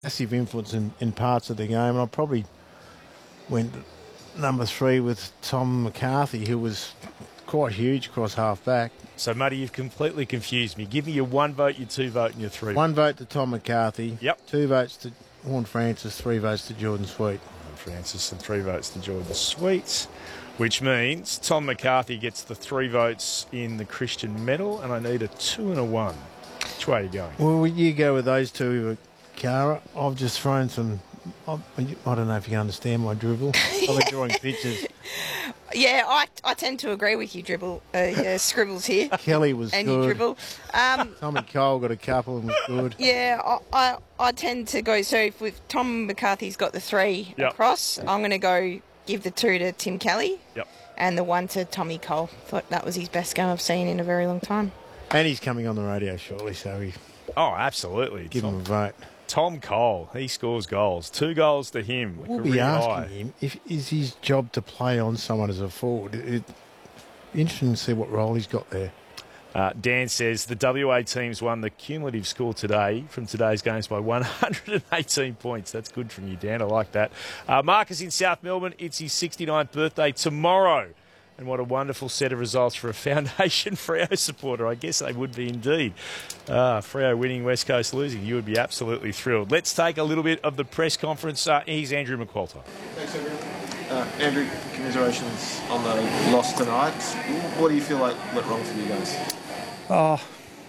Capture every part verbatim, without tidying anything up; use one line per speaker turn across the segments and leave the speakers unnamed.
massive influence in, in parts of the game. And I probably went number three with Tom McCarthy, who was quite huge across half-back.
So, Muddy, you've completely confused me. Give me your one vote, your two vote, and your three.
One vote to Tom McCarthy.
Yep.
Two votes to Horn Francis, three votes to Jordan Sweet.
Horn Francis and three votes to Jordan Sweet, which means Tom McCarthy gets the three votes in the Christian medal, and I need a two and a one. Which way are you going?
Well, you go with those two, Cara. I've just thrown some... I don't know if you can understand my dribble. I've been drawing pictures.
Yeah, I, I tend to agree with you, dribble. Uh, yeah, scribbles here.
Kelly was
and
good.
And you dribble. Um,
Tommy Cole got a couple and was good.
Yeah, I, I, I tend to go, so if with Tom McCarthy's got the three
yep.
across, I'm going to go give the two to Tim Kelly
yep.
and the one to Tommy Cole. Thought that was his best game I've seen in a very long time.
And he's coming on the radio shortly, so we
oh, absolutely.
Give
Tom,
him a vote.
Tom Cole, he scores goals. Two goals to him.
We'll be asking high. him if is his job to play on someone as a forward. It, interesting to see what role he's got there.
Uh, Dan says the W A teams won the cumulative score today from today's games by one hundred eighteen points. That's good from you, Dan. I like that. Uh, Marcus in South Melbourne. It's his sixty-ninth birthday tomorrow. And what a wonderful set of results for a Foundation Freo supporter. I guess they would be indeed. Uh, Freo winning, West Coast losing. You would be absolutely thrilled. Let's take a little bit of the press conference. Uh, here's Andrew McQualter.
Thanks, Andrew. Uh, Andrew, commiserations on the loss tonight. What do you feel like went wrong for you guys?
Oh,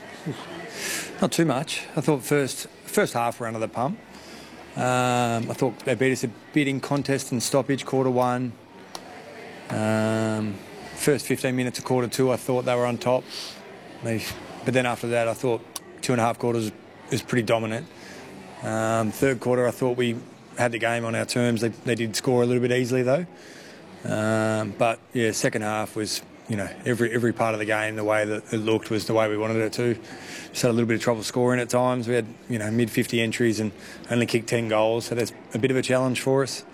not too much. I thought first first half were under the pump. Um, I thought they beat us a bit in contest and stoppage, quarter one. Um, first fifteen minutes of quarter two, I thought they were on top. They, but then after that, I thought two and a half quarters was pretty dominant. Um, third quarter, I thought we had the game on our terms. They, they did score a little bit easily, though. Um, but, yeah, second half was, you know, every every part of the game, the way that it looked was the way we wanted it to. Just had a little bit of trouble scoring at times. We had, you know, mid fifty entries and only kicked ten goals, so that's a bit of a challenge for us.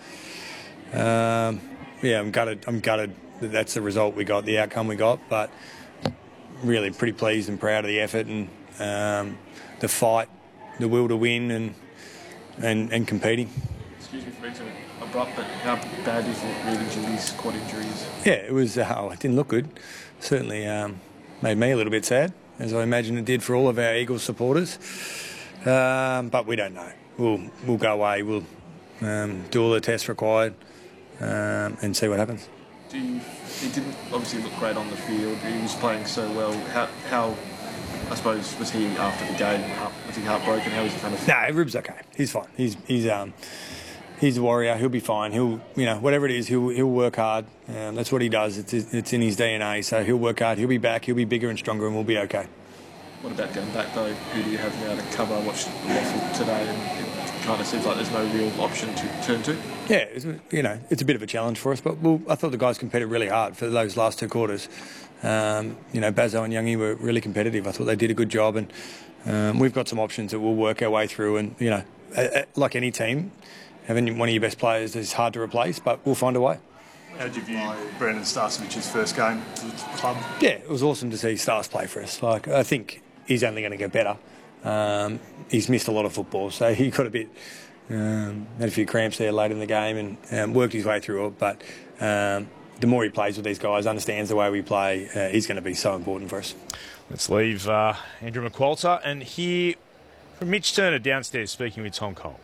Um, Yeah, I'm gutted. I'm gutted that that's the result we got, the outcome we got. But really, pretty pleased and proud of the effort and um, the fight, the will to win, and and and competing.
Excuse me for being so abrupt, but how bad do you think read injuries, quad injuries?
Yeah, it was. Uh, oh, it didn't look good. Certainly um, made me a little bit sad, as I imagine it did for all of our Eagles supporters. Um, but we don't know. We'll we'll go away. We'll um, do all the tests required. Um, and see what happens.
Do you, he didn't obviously look great on the field. He was playing so well. How, how I suppose, was he after the game? Was he heartbroken? How was he kind of?
No, nah, Rib's okay. He's fine. He's he's um he's a warrior. He'll be fine. He'll you know whatever it is, he'll he'll work hard. Um, that's what he does. It's it's in his D N A. So he'll work hard. He'll be back. He'll be bigger and stronger, and we'll be okay.
What about going back though? Who do you have now to cover? I watched Waffle today, and it kind of seems like there's no real option to turn to.
Yeah, it's, you know, it's a bit of a challenge for us, but we'll, I thought the guys competed really hard for those last two quarters. Um, you know, Bazo and Youngie were really competitive. I thought they did a good job, and um, we've got some options that we'll work our way through. And you know, like any team, having one of your best players is hard to replace, but we'll find a way.
How did you view Brandon Starcevic's first game for the club?
Yeah, it was awesome to see Stars play for us. Like, I think he's only going to get better. Um, he's missed a lot of football, so he got a bit. Um, had a few cramps there late in the game and um, worked his way through it. But um, the more he plays with these guys, understands the way we play, uh, he's going to be so important for us.
Let's leave uh, Andrew McQualter and hear from Mitch Turner downstairs speaking with Tom Cole.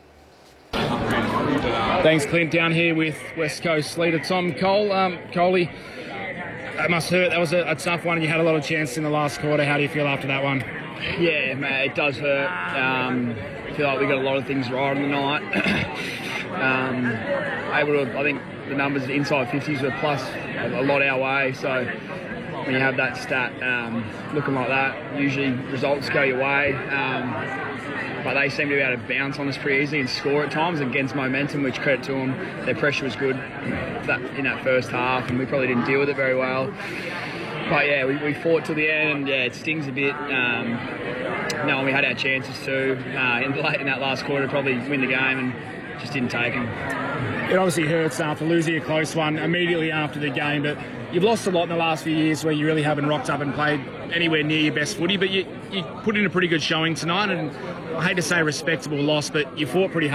Thanks, Clint. Down here with West Coast leader Tom Cole. Um, Coley, that must hurt. That was a, a tough one. You had a lot of chances in the last quarter. How do you feel after that one?
Yeah, mate, it does hurt. Um, I feel like we got a lot of things right on the night. um, able to, I think the numbers inside fifties were plus a lot our way. So when you have that stat um, looking like that, usually results go your way. Um, but they seem to be able to bounce on us pretty easily and score at times against momentum, which credit to them. Their pressure was good that, in that first half, and we probably didn't deal with it very well. But yeah, we, we fought till the end, and yeah, it stings a bit. Um, knowing we had our chances too uh, in, late in that last quarter to probably win the game, and just didn't take them.
It obviously hurts after losing a close one immediately after the game, but you've lost a lot in the last few years where you really haven't rocked up and played anywhere near your best footy, but you, you put in a pretty good showing tonight, and I hate to say respectable loss, but you fought pretty hard.